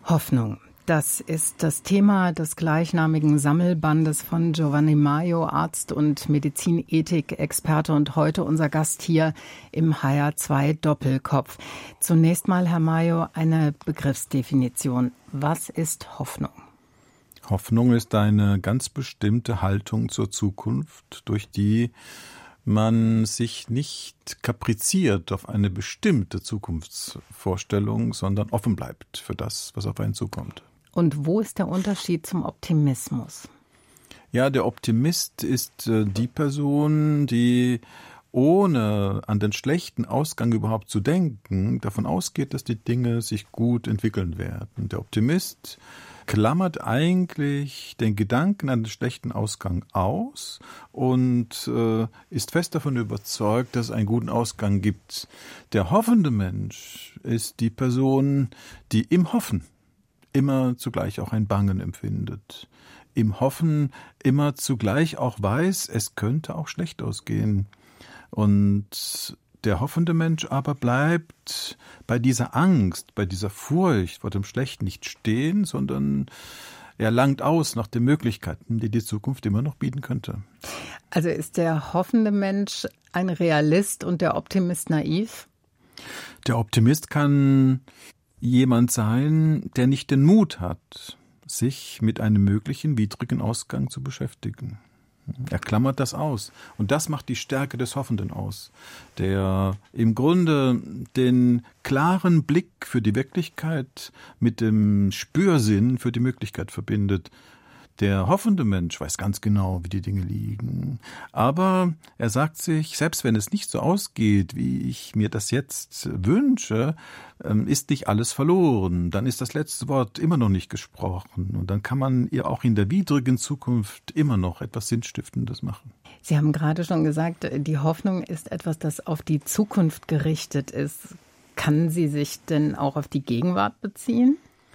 Hoffnung. Das ist das Thema des gleichnamigen Sammelbandes von Giovanni Maio, Arzt und Medizinethik-Experte und heute unser Gast hier im HR2 Doppelkopf. Zunächst mal, Herr Maio, eine Begriffsdefinition. Was ist Hoffnung? Hoffnung ist eine ganz bestimmte Haltung zur Zukunft, durch die man sich nicht kapriziert auf eine bestimmte Zukunftsvorstellung, sondern offen bleibt für das, was auf einen zukommt. Und wo ist der Unterschied zum Optimismus? Ja, der Optimist ist die Person, die ohne an den schlechten Ausgang überhaupt zu denken, davon ausgeht, dass die Dinge sich gut entwickeln werden. Der Optimist klammert eigentlich den Gedanken an den schlechten Ausgang aus und ist fest davon überzeugt, dass es einen guten Ausgang gibt. Der hoffende Mensch ist die Person, die im Hoffen immer zugleich auch ein Bangen empfindet. Im Hoffen immer zugleich auch weiß, es könnte auch schlecht ausgehen. Und der hoffende Mensch aber bleibt bei dieser Angst, bei dieser Furcht vor dem Schlechten nicht stehen, sondern er langt aus nach den Möglichkeiten, die die Zukunft immer noch bieten könnte. Also ist der hoffende Mensch ein Realist und der Optimist naiv? Der Optimist kann jemand sein, der nicht den Mut hat, sich mit einem möglichen widrigen Ausgang zu beschäftigen. Er klammert das aus. Und das macht die Stärke des Hoffenden aus, der im Grunde den klaren Blick für die Wirklichkeit mit dem Spürsinn für die Möglichkeit verbindet. Der hoffende Mensch weiß ganz genau, wie die Dinge liegen. Aber er sagt sich, selbst wenn es nicht so ausgeht, wie ich mir das jetzt wünsche, ist nicht alles verloren. Dann ist das letzte Wort immer noch nicht gesprochen. Und dann kann man ihr auch in der widrigen Zukunft immer noch etwas Sinnstiftendes machen. Sie haben gerade schon gesagt, die Hoffnung ist etwas, das auf die Zukunft gerichtet ist. Kann sie sich denn auch auf die Gegenwart beziehen?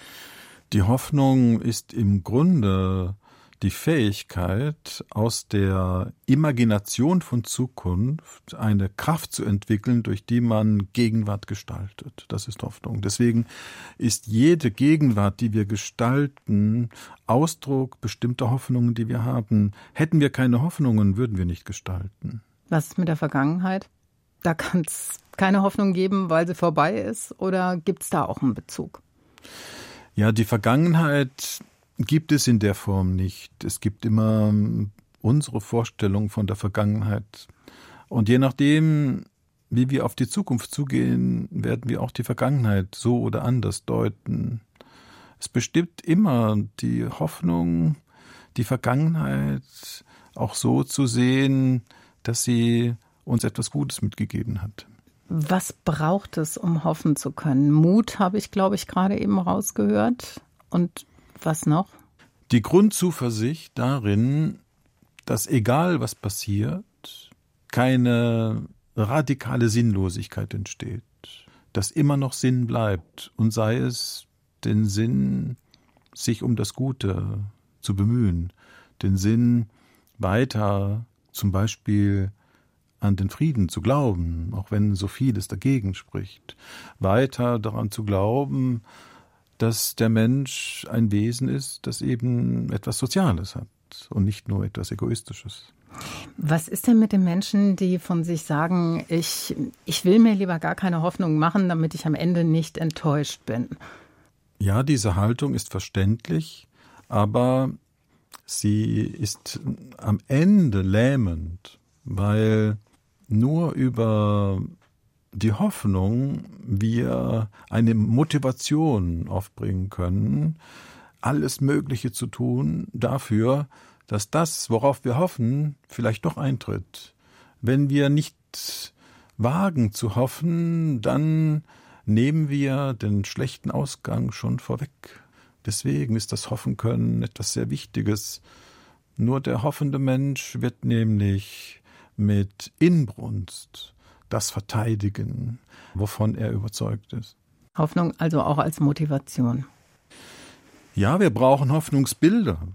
Die Hoffnung ist im Grunde die Fähigkeit, aus der Imagination von Zukunft eine Kraft zu entwickeln, durch die man Gegenwart gestaltet. Das ist Hoffnung. Deswegen ist jede Gegenwart, die wir gestalten, Ausdruck bestimmter Hoffnungen, die wir haben. Hätten wir keine Hoffnungen, würden wir nicht gestalten. Was ist mit der Vergangenheit? Da kann es keine Hoffnung geben, weil sie vorbei ist, oder gibt es da auch einen Bezug? Ja, die Vergangenheit gibt es in der Form nicht. Es gibt immer unsere Vorstellung von der Vergangenheit. Und je nachdem, wie wir auf die Zukunft zugehen, werden wir auch die Vergangenheit so oder anders deuten. Es bestimmt immer die Hoffnung, die Vergangenheit auch so zu sehen, dass sie uns etwas Gutes mitgegeben hat. Was braucht es, um hoffen zu können? Mut habe ich, glaube ich, gerade eben rausgehört. Und was noch? Die Grundzuversicht darin, dass egal was passiert, keine radikale Sinnlosigkeit entsteht. Dass immer noch Sinn bleibt. Und sei es den Sinn, sich um das Gute zu bemühen. Den Sinn, weiter zum Beispiel an den Frieden zu glauben, auch wenn so vieles dagegen spricht. Weiter daran zu glauben, dass der Mensch ein Wesen ist, das eben etwas Soziales hat und nicht nur etwas Egoistisches. Was ist denn mit den Menschen, die von sich sagen, ich will mir lieber gar keine Hoffnung machen, damit ich am Ende nicht enttäuscht bin? Ja, diese Haltung ist verständlich, aber sie ist am Ende lähmend, weil nur über die Hoffnung wir eine Motivation aufbringen können, alles Mögliche zu tun dafür, dass das, worauf wir hoffen, vielleicht doch eintritt. Wenn wir nicht wagen zu hoffen, dann nehmen wir den schlechten Ausgang schon vorweg. Deswegen ist das Hoffen können etwas sehr Wichtiges. Nur der hoffende Mensch wird nämlich mit Inbrunst das verteidigen, wovon er überzeugt ist. Hoffnung also auch als Motivation. Ja, wir brauchen Hoffnungsbilder.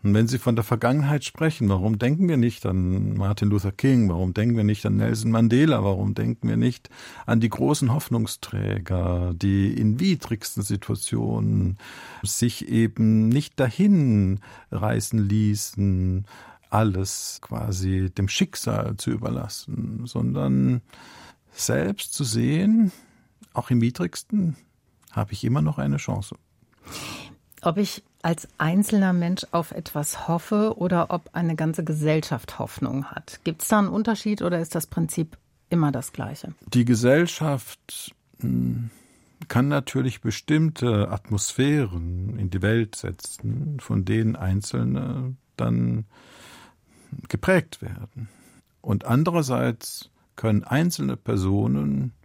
Und wenn Sie von der Vergangenheit sprechen, warum denken wir nicht an Martin Luther King? Warum denken wir nicht an Nelson Mandela? Warum denken wir nicht an die großen Hoffnungsträger, die in widrigsten Situationen sich eben nicht dahin reißen ließen, alles quasi dem Schicksal zu überlassen, sondern selbst zu sehen, auch im widrigsten habe ich immer noch eine Chance. Ob ich als einzelner Mensch auf etwas hoffe oder ob eine ganze Gesellschaft Hoffnung hat. Gibt es da einen Unterschied oder ist das Prinzip immer das Gleiche? Die Gesellschaft kann natürlich bestimmte Atmosphären in die Welt setzen, von denen Einzelne dann geprägt werden. Und andererseits können einzelne Personen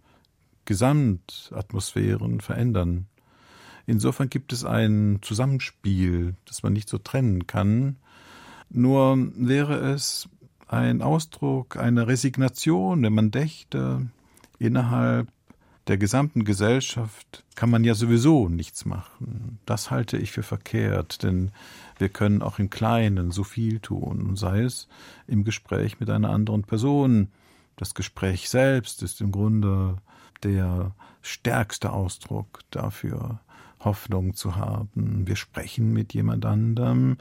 Gesamtatmosphären verändern. Insofern gibt es ein Zusammenspiel, das man nicht so trennen kann. Nur wäre es ein Ausdruck einer Resignation, wenn man dächte, innerhalb der gesamten Gesellschaft kann man ja sowieso nichts machen. Das halte ich für verkehrt, denn wir können auch im Kleinen so viel tun, sei es im Gespräch mit einer anderen Person. Das Gespräch selbst ist im Grunde der stärkste Ausdruck dafür, Hoffnung zu haben. Wir sprechen mit jemand anderem,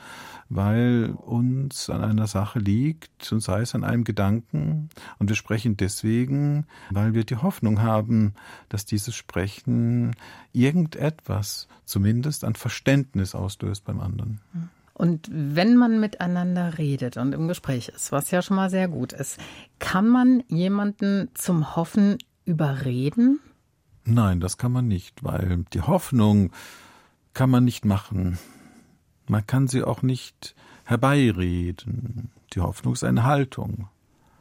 weil uns an einer Sache liegt, und sei es an einem Gedanken. Und wir sprechen deswegen, weil wir die Hoffnung haben, dass dieses Sprechen irgendetwas zumindest an Verständnis auslöst beim anderen. Und wenn man miteinander redet und im Gespräch ist, was ja schon mal sehr gut ist, kann man jemanden zum Hoffen überreden? Nein, das kann man nicht, weil die Hoffnung kann man nicht machen. Man kann sie auch nicht herbeireden. Die Hoffnung ist eine Haltung.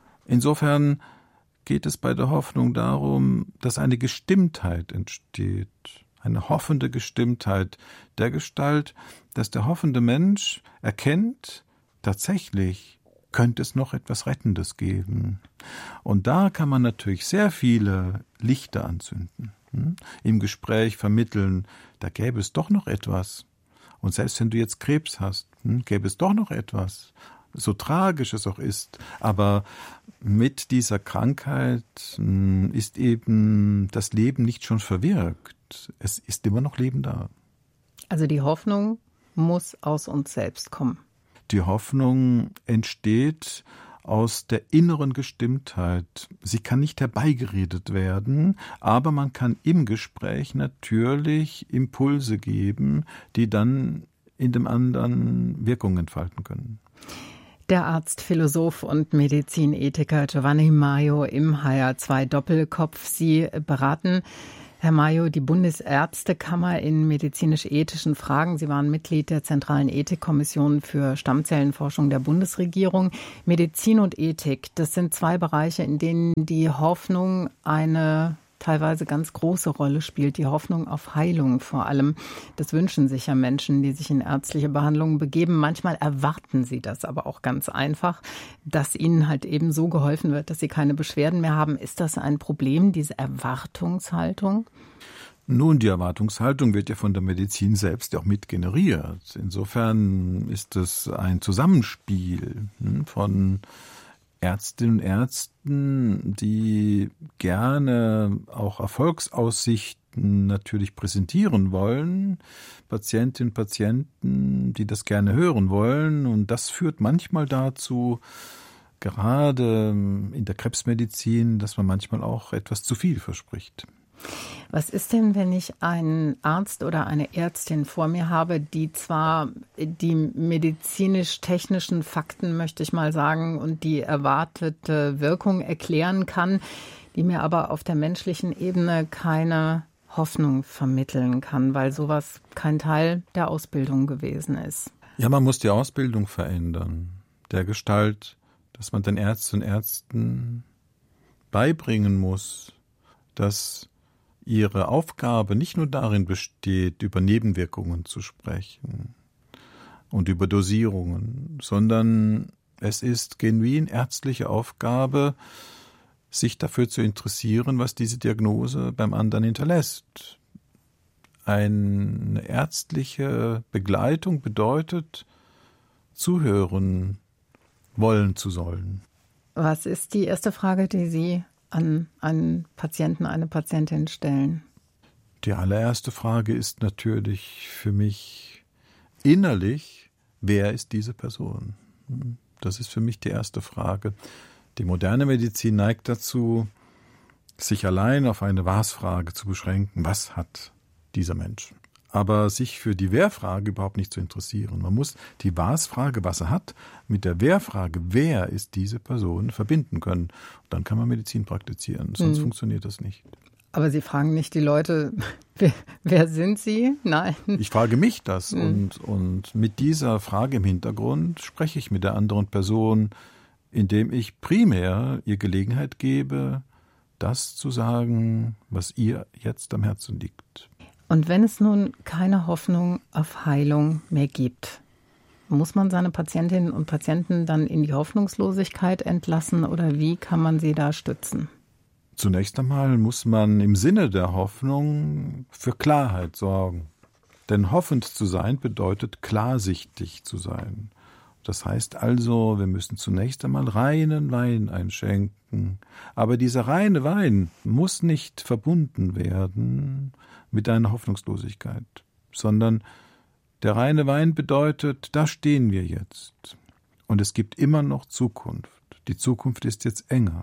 Insofern geht es bei der Hoffnung darum, dass eine Gestimmtheit entsteht, eine hoffende Gestimmtheit der Gestalt, dass der hoffende Mensch erkennt, tatsächlich könnte es noch etwas Rettendes geben. Und da kann man natürlich sehr viele Lichter anzünden. Im Gespräch vermitteln, da gäbe es doch noch etwas. Und selbst wenn du jetzt Krebs hast, gäbe es doch noch etwas, so tragisch es auch ist. Aber mit dieser Krankheit ist eben das Leben nicht schon verwirkt. Es ist immer noch Leben da. Also die Hoffnung muss aus uns selbst kommen. Die Hoffnung entsteht aus der inneren Gestimmtheit. Sie kann nicht herbeigeredet werden, aber man kann im Gespräch natürlich Impulse geben, die dann in dem anderen Wirkung entfalten können. Der Arzt, Philosoph und Medizinethiker Giovanni Maio im HR2 Doppelkopf. Sie beraten, Herr Maio, die Bundesärztekammer in medizinisch-ethischen Fragen. Sie waren Mitglied der Zentralen Ethikkommission für Stammzellenforschung der Bundesregierung. Medizin und Ethik, das sind zwei Bereiche, in denen die Hoffnung eine teilweise ganz große Rolle spielt. Die Hoffnung auf Heilung vor allem. Das wünschen sich ja Menschen, die sich in ärztliche Behandlungen begeben. Manchmal erwarten sie das aber auch ganz einfach, dass ihnen halt eben so geholfen wird, dass sie keine Beschwerden mehr haben. Ist das ein Problem, diese Erwartungshaltung? Nun, die Erwartungshaltung wird ja von der Medizin selbst auch mit generiert. Insofern ist es ein Zusammenspiel von Ärztinnen und Ärzten, die gerne auch Erfolgsaussichten natürlich präsentieren wollen, Patientinnen und Patienten, die das gerne hören wollen. Und das führt manchmal dazu, gerade in der Krebsmedizin, dass man manchmal auch etwas zu viel verspricht. Was ist denn, wenn ich einen Arzt oder eine Ärztin vor mir habe, die zwar die medizinisch-technischen Fakten, möchte ich mal sagen, und die erwartete Wirkung erklären kann, die mir aber auf der menschlichen Ebene keine Hoffnung vermitteln kann, weil sowas kein Teil der Ausbildung gewesen ist? Ja, man muss die Ausbildung verändern, der Gestalt, dass man den Ärztinnen und Ärzten beibringen muss, dass ihre Aufgabe nicht nur darin besteht, über Nebenwirkungen zu sprechen und über Dosierungen, sondern es ist genuin ärztliche Aufgabe, sich dafür zu interessieren, was diese Diagnose beim anderen hinterlässt. Eine ärztliche Begleitung bedeutet, zuhören wollen zu sollen. Was ist die erste Frage, die Sie an einen Patienten, eine Patientin stellen? Die allererste Frage ist natürlich für mich innerlich, wer ist diese Person? Das ist für mich die erste Frage. Die moderne Medizin neigt dazu, sich allein auf eine Was-Frage zu beschränken. Was hat dieser Mensch? Aber sich für die Wer-Frage überhaupt nicht zu interessieren. Man muss die Was-Frage, was er hat, mit der Wer-Frage, wer ist diese Person, verbinden können. Und dann kann man Medizin praktizieren, sonst funktioniert das nicht. Aber Sie fragen nicht die Leute, wer sind Sie? Nein. Ich frage mich das und mit dieser Frage im Hintergrund spreche ich mit der anderen Person, indem ich primär ihr Gelegenheit gebe, das zu sagen, was ihr jetzt am Herzen liegt. Und wenn es nun keine Hoffnung auf Heilung mehr gibt, muss man seine Patientinnen und Patienten dann in die Hoffnungslosigkeit entlassen oder wie kann man sie da stützen? Zunächst einmal muss man im Sinne der Hoffnung für Klarheit sorgen. Denn hoffend zu sein bedeutet klarsichtig zu sein. Das heißt also, wir müssen zunächst einmal reinen Wein einschenken. Aber dieser reine Wein muss nicht verbunden werden mit einer Hoffnungslosigkeit, sondern der reine Wein bedeutet, da stehen wir jetzt. Und es gibt immer noch Zukunft. Die Zukunft ist jetzt enger.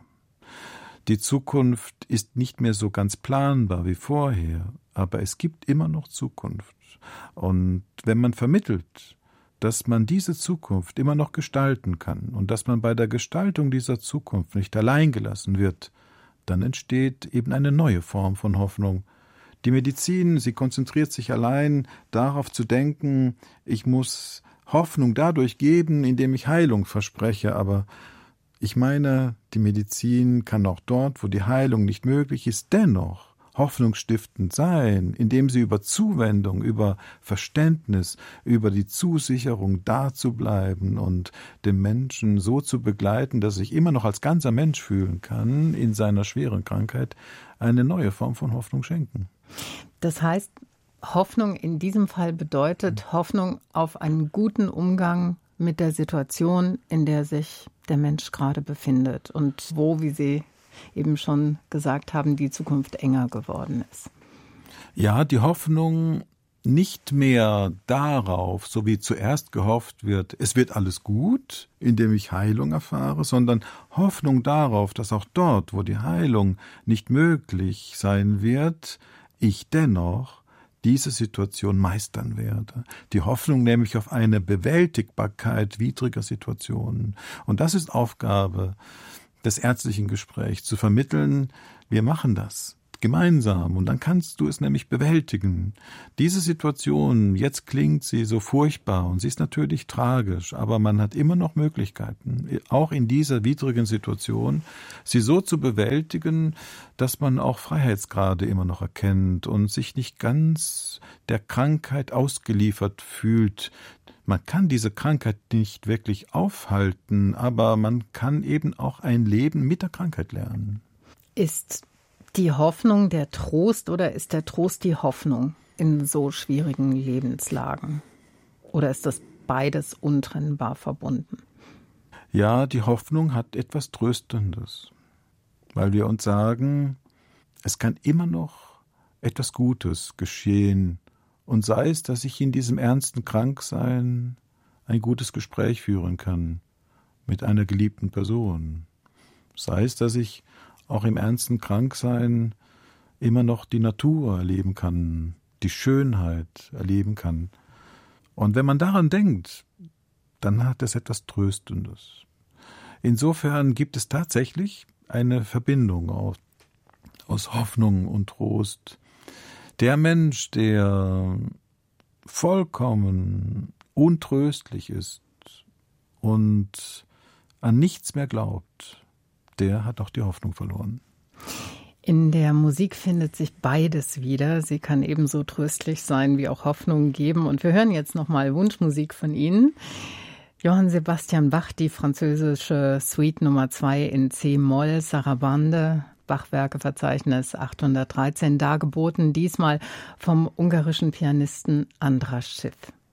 Die Zukunft ist nicht mehr so ganz planbar wie vorher, aber es gibt immer noch Zukunft. Und wenn man vermittelt, dass man diese Zukunft immer noch gestalten kann und dass man bei der Gestaltung dieser Zukunft nicht allein gelassen wird, dann entsteht eben eine neue Form von Hoffnung. Die Medizin, sie konzentriert sich allein darauf zu denken, ich muss Hoffnung dadurch geben, indem ich Heilung verspreche, aber ich meine, die Medizin kann auch dort, wo die Heilung nicht möglich ist, dennoch hoffnungsstiftend sein, indem sie über Zuwendung, über Verständnis, über die Zusicherung da zu bleiben und den Menschen so zu begleiten, dass er sich immer noch als ganzer Mensch fühlen kann, in seiner schweren Krankheit eine neue Form von Hoffnung schenken. Das heißt, Hoffnung in diesem Fall bedeutet Hoffnung auf einen guten Umgang mit der Situation, in der sich der Mensch gerade befindet und wo, wie Sie eben schon gesagt haben, die Zukunft enger geworden ist. Ja, die Hoffnung nicht mehr darauf, so wie zuerst gehofft wird, es wird alles gut, indem ich Heilung erfahre, sondern Hoffnung darauf, dass auch dort, wo die Heilung nicht möglich sein wird, ich dennoch diese Situation meistern werde. Die Hoffnung nämlich auf eine Bewältigbarkeit widriger Situationen. Und das ist Aufgabe des ärztlichen Gesprächs, zu vermitteln, wir machen das gemeinsam und dann kannst du es nämlich bewältigen. Diese Situation, jetzt klingt sie so furchtbar und sie ist natürlich tragisch, aber man hat immer noch Möglichkeiten, auch in dieser widrigen Situation, sie so zu bewältigen, dass man auch Freiheitsgrade immer noch erkennt und sich nicht ganz der Krankheit ausgeliefert fühlt. Man kann diese Krankheit nicht wirklich aufhalten, aber man kann eben auch ein Leben mit der Krankheit lernen. Ist die Hoffnung der Trost oder ist der Trost die Hoffnung in so schwierigen Lebenslagen? Oder ist das beides untrennbar verbunden? Ja, die Hoffnung hat etwas Tröstendes, weil wir uns sagen, es kann immer noch etwas Gutes geschehen. Und sei es, dass ich in diesem ernsten Kranksein ein gutes Gespräch führen kann mit einer geliebten Person. Sei es, dass ich auch im ernsten Kranksein immer noch die Natur erleben kann, die Schönheit erleben kann. Und wenn man daran denkt, dann hat es etwas Tröstendes. Insofern gibt es tatsächlich eine Verbindung aus Hoffnung und Trost. Der Mensch, der vollkommen untröstlich ist und an nichts mehr glaubt, der hat auch die Hoffnung verloren. In der Musik findet sich beides wieder. Sie kann ebenso tröstlich sein wie auch Hoffnung geben. Und wir hören jetzt nochmal Wunschmusik von Ihnen. Johann Sebastian Bach, die französische Suite Nummer 2 in C-Moll, Sarabande, Bachwerkeverzeichnis 813, dargeboten, diesmal vom ungarischen Pianisten András Schiff.